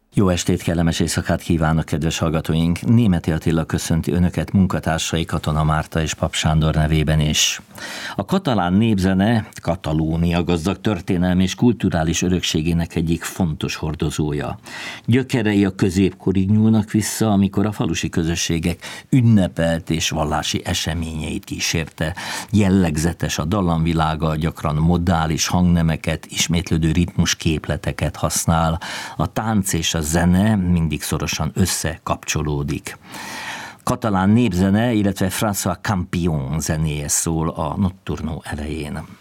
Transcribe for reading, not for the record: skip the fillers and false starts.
Jó estét, kellemes éjszakát kívánok, kedves hallgatóink! Németi Attila köszönti önöket, munkatársai Katona Márta és Pap Sándor nevében is. A katalán népzene Katalónia gazdag történelmi és kulturális örökségének egyik fontos hordozója. Gyökerei a középkorig nyúlnak vissza, amikor a falusi közösségek ünnepelt és vallási eseményeit kísérte. Jellegzetes a dallamvilága, gyakran modális hangnemeket, ismétlődő ritmusképleteket használ. A tánc és a zene mindig szorosan összekapcsolódik. Katalán népzene, illetve François Campion zenéje szól a Notturno elején.